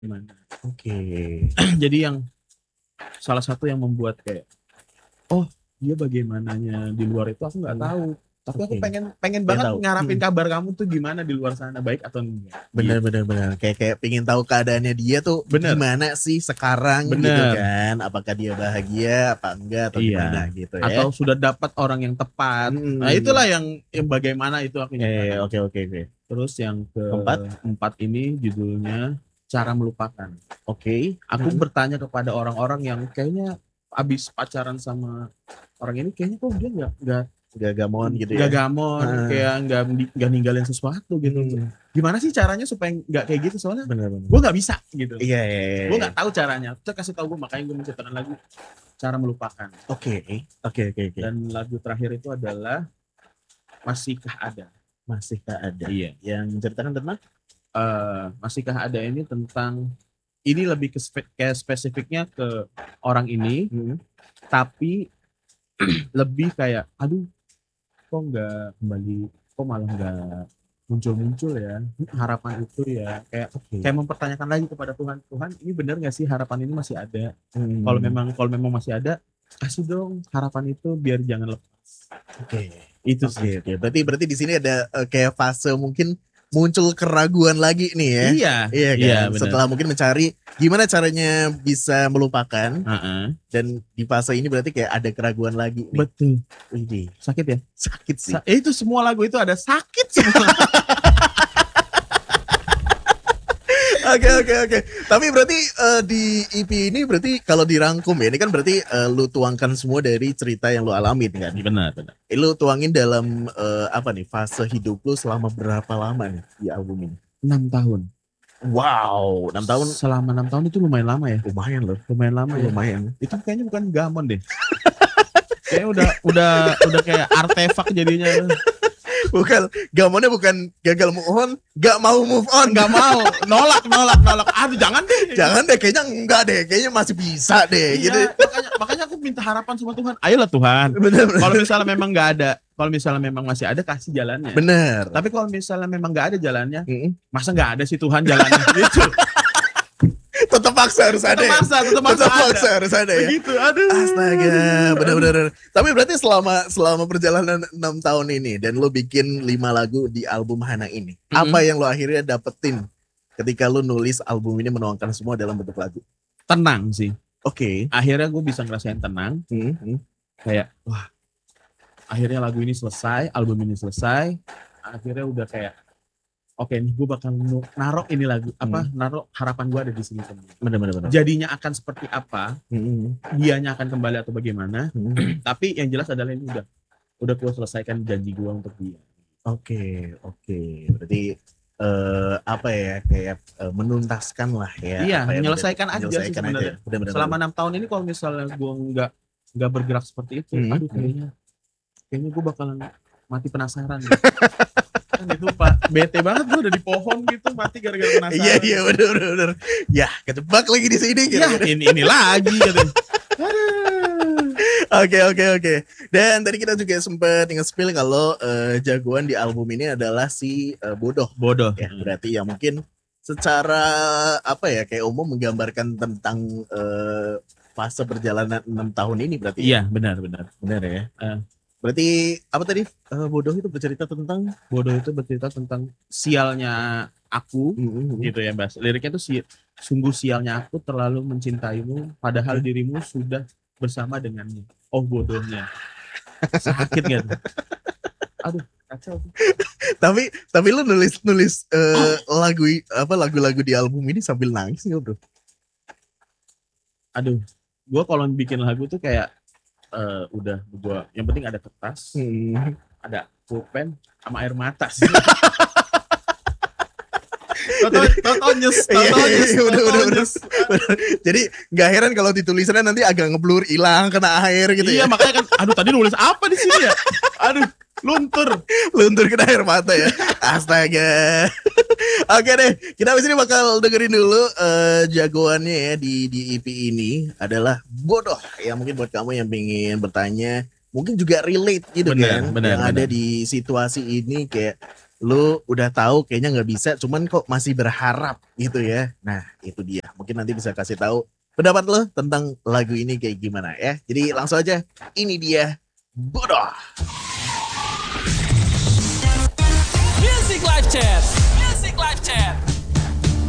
gimana. Oke. Jadi yang salah satu yang membuat kayak, oh dia bagaimananya di luar itu aku nggak tahu. Tapi aku Oke. pengen Pengen banget tahu. ngarapin kabar kamu tuh gimana di luar sana, baik atau enggak. Bener Gitu. bener bener. Kayak pengen tahu keadaannya dia tuh Bener, gimana sih sekarang gitu bener. kan? Apakah dia bahagia apa enggak atau Iya. gimana gitu Atau ya? sudah dapat orang yang tepat. Nah itulah Hmm. yang bagaimana itu aku nyeritain. Oke oke oke. Terus yang Keempat. keempat ini judulnya Cara Melupakan. Oke. Aku bertanya kepada orang-orang yang kayaknya abis pacaran sama orang ini, kayaknya kok dia Gak gamon gitu nggak ya? gamon, Ah, kayak nggak ninggalin sesuatu gitu. Gimana sih caranya supaya nggak kayak gitu? Soalnya bener bener. gue nggak bisa gitu. Iya iya iya. Gue Iya. nggak tahu caranya. Terus kasih tahu gue, makanya gue menciptakan lagu Cara Melupakan. Oke oke oke oke. Dan lagu terakhir itu adalah Masihkah Ada. Masihkah ada? Iya. Yang menceritakan tentang? Masihkah Ada ini tentang, ini lebih kayak spesifiknya ke orang ini, tapi lebih kayak, aduh kok nggak kembali, kok malah nggak muncul-muncul ya harapan itu ya, kayak Oke. kayak mempertanyakan lagi kepada Tuhan, Tuhan ini benar nggak sih harapan ini masih ada? Hmm. Kalau memang masih ada, kasih dong harapan itu biar jangan lepas. Oke. Itu Oke sih. oke. Berarti di sini ada kayak fase mungkin muncul keraguan lagi nih ya. Iya, Iya iya kan? benar. Setelah mungkin mencari gimana caranya bisa melupakan Heeh. dan di fase ini berarti kayak ada keraguan lagi nih. Betul. Wih, Sakit ya? sakit sih. Itu semua lagu itu ada sakit semua. Oke oke oke. Tapi berarti di EP ini berarti kalau dirangkum ya, ini kan berarti lu tuangkan semua dari cerita yang lu alamin kan. Benar, benar. Lu tuangin dalam apa nih fase hidup lu selama berapa lama nih di album ini? 6 tahun. Wow, 6 tahun Selama 6 tahun itu lumayan lama ya. lumayan loh. Lumayan lama ya. Lumayan. Itu kayaknya bukan gamon deh. Kayaknya udah kayak artefak jadinya. Bukan, gamonnya bukan gagal move on, gak mau move on. Nggak mau, nolak. Aduh jangan deh. Jangan deh, kayaknya enggak deh, kayaknya masih bisa deh Iya, gitu. makanya aku minta harapan sama Tuhan. Ayolah Tuhan. Bener bener. Kalau misalnya memang nggak ada, kalau misalnya memang masih ada, kasih jalannya. Bener. Tapi kalau misalnya memang nggak ada jalannya, Mm-mm. masa nggak ada sih Tuhan jalannya gitu. Tetap paksa harus ada. Tetap maksa Harus ada ya. begitu. Aduh. Astaga, bener-bener. Tapi berarti selama perjalanan 6 tahun ini dan lo bikin 5 lagu di album Hana ini, apa yang lo akhirnya dapetin ketika lo nulis album ini menuangkan semua dalam bentuk lagu? Tenang sih. Oke. Akhirnya gue bisa ngerasain tenang. Kayak, wah, akhirnya lagu ini selesai, album ini selesai. Akhirnya udah kayak, oke nih gue bakal naruh ini lagu, naruh harapan gue ada di sini semua. Bener-bener. Jadinya akan seperti apa, dianya akan kembali atau bagaimana. Tapi yang jelas adalah ini udah gue selesaikan janji gue untuk dia. Oke. Berarti apa ya kayak menuntaskan lah ya. Iya, apa ya, menyelesaikan aja sih sebenarnya. Bener-bener. Selama 6 tahun ini kalau misalnya gue nggak bergerak seperti itu, aduh kayaknya gue bakalan mati penasaran. Kan itu Pak, bete banget gue udah di pohon gitu mati gara-gara penasaran. Iya bener. Ya kejebak lagi di sini. Ya ini lagi gitu. Oke. Dan tadi kita juga sempat nge-spill kalau jagoan di album ini adalah si Bodoh. Ya, berarti ya mungkin secara apa ya kayak umum menggambarkan tentang fase perjalanan 6 tahun ini berarti. Iya, benar. Benar ya. Berarti apa tadi? Bodoh itu bercerita tentang sialnya aku gitu ya, Bas. Liriknya tuh sungguh sialnya aku terlalu mencintaimu padahal dirimu sudah bersama dengannya. Oh bodohnya. Sakit kan? Aduh, kacau. Tapi lu nulis lagu-lagu di album ini sambil nangis nggak, bro? Aduh, gue kalau bikin lagu tuh kayak udah gua yang penting ada kertas, ada pulpen sama air mata sih. Tau nyes. Jadi gak heran kalau ditulisannya nanti agak ngeblur, hilang kena air gitu. Iya, makanya kan aduh tadi nulis apa di sini ya? Aduh, luntur kena air mata ya. Astaga. Oke deh, kita abis ini bakal dengerin dulu jagoannya ya di EP ini adalah Bodoh. Ya mungkin buat kamu yang pengen bertanya, mungkin juga relate gitu bener, yang ada di situasi ini kayak lu udah tahu kayaknya nggak bisa, cuman kok masih berharap gitu ya. Nah itu dia, mungkin nanti bisa kasih tahu pendapat lo tentang lagu ini kayak gimana ya. Jadi langsung aja, ini dia Bodoh.